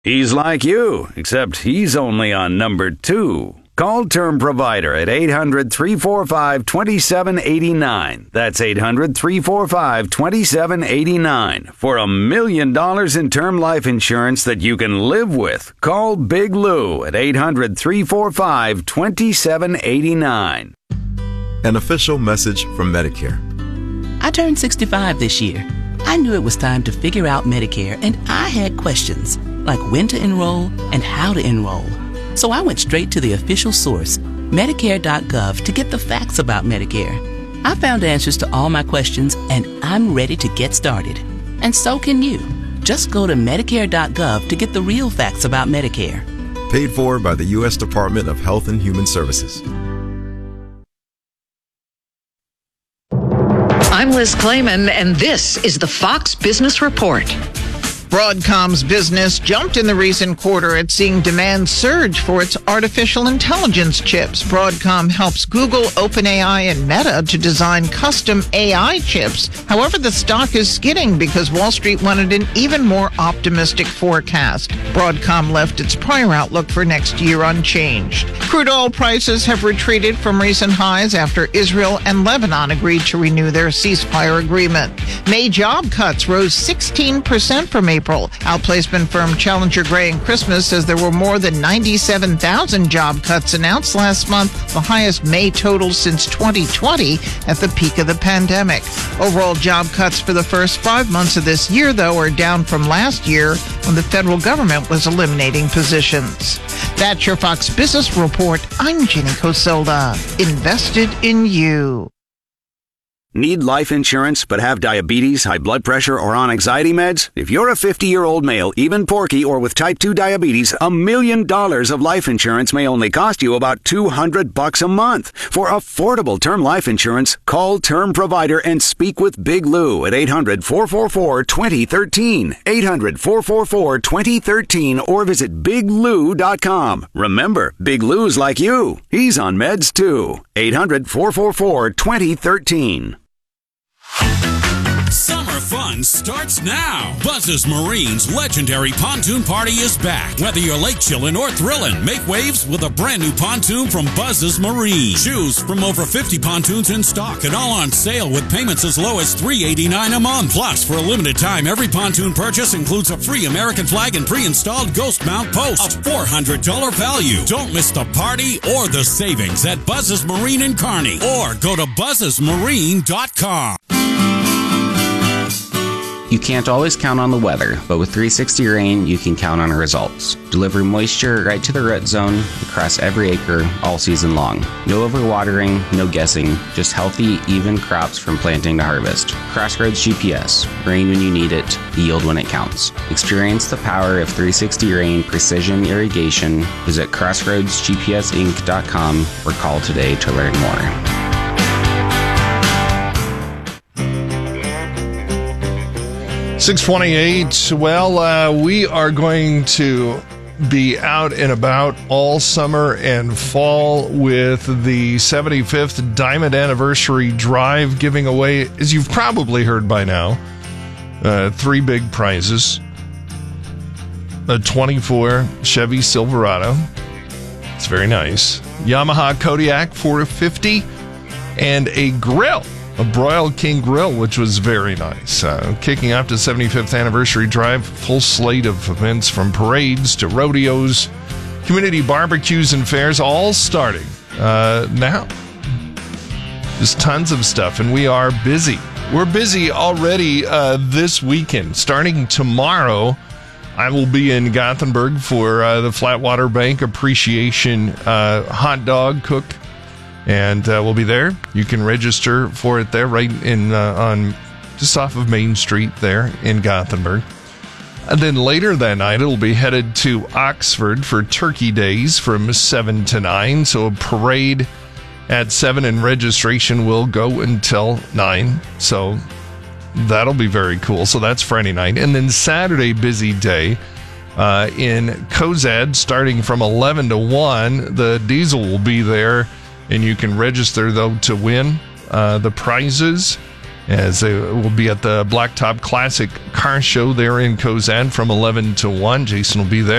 He's like you, except he's only on number 2. Call Term Provider at 800-345-2789. That's 800-345-2789 for $1 million in term life insurance that you can live with. Call Big Lou at 800-345-2789. An official message from Medicare. I turned 65 this year. I knew it was time to figure out Medicare, and I had questions, like when to enroll and how to enroll. So I went straight to the official source, Medicare.gov, to get the facts about Medicare. I found answers to all my questions, and I'm ready to get started. And so can you. Just go to Medicare.gov to get the real facts about Medicare. Paid for by the U.S. Department of Health and Human Services. I'm Liz Clayman, and this is the Fox Business Report. Broadcom's business jumped in the recent quarter at seeing demand surge for its artificial intelligence chips. Broadcom helps Google, OpenAI, and Meta to design custom AI chips. However, the stock is skidding because Wall Street wanted an even more optimistic forecast. Broadcom left its prior outlook for next year unchanged. Crude oil prices have retreated from recent highs after Israel and Lebanon agreed to renew their ceasefire agreement. May job cuts rose 16% from April. Outplacement firm Challenger Gray & Christmas says there were more than 97,000 job cuts announced last month, the highest May total since 2020 at the peak of the pandemic. Overall job cuts for the first 5 months of this year, though, are down from last year when the federal government was eliminating positions. That's your Fox Business Report. I'm Jenny Cosolda. Invested in you. Need life insurance but have diabetes, high blood pressure, or on anxiety meds? If you're a 50-year-old male, even porky, or with type 2 diabetes, $1 million of life insurance may only cost you about $200 a month. For affordable term life insurance, call Term Provider and speak with Big Lou at 800-444-2013, 800-444-2013, or visit biglou.com. Remember, Big Lou's like you. He's on meds too. 800-444-2013. Summer fun starts now. Buzz's Marine's legendary pontoon party is back. Whether you're lake chillin' or thrillin', make waves with a brand new pontoon from Buzz's Marine. Choose from over 50 pontoons in stock and all on sale with payments as low as $389 a month. Plus, for a limited time, every pontoon purchase includes a free American flag and pre-installed ghost mount post. A $400 value. Don't miss the party or the savings at Buzz's Marine in Kearney, or go to buzzesmarine.com. You can't always count on the weather, but with 360 Rain, you can count on results. Deliver moisture right to the root zone across every acre all season long. No overwatering, no guessing, just healthy, even crops from planting to harvest. Crossroads GPS. Rain when you need it, yield when it counts. Experience the power of 360 Rain Precision Irrigation. Visit crossroadsgpsinc.com or call today to learn more. 6:28. Well, we are going to be out and about all summer and fall with the 75th Diamond Anniversary Drive, giving away, as you've probably heard by now, 3 big prizes. A 24 Chevy Silverado. It's very nice. Yamaha Kodiak 450 and a grill. A Broil King grill, which was very nice. Kicking off the 75th Anniversary Drive, full slate of events from parades to rodeos, community barbecues and fairs, all starting now. There's tons of stuff, and we are busy. We're busy already this weekend. Starting tomorrow, I will be in Gothenburg for the Flatwater Bank Appreciation Hot Dog Cook. And we'll be there. You can register for it there, right in on just off of Main Street there in Gothenburg. And then later that night, it'll be headed to Oxford for Turkey Days from 7 to 9. So a parade at 7 and registration will go until 9. So that'll be very cool. So that's Friday night. And then Saturday, busy day in Cozad, starting from 11 to 1. The diesel will be there. And you can register, though, to win the prizes. as they will be at the Blacktop Classic Car Show there in Cozad from 11 to 1. Jason will be there.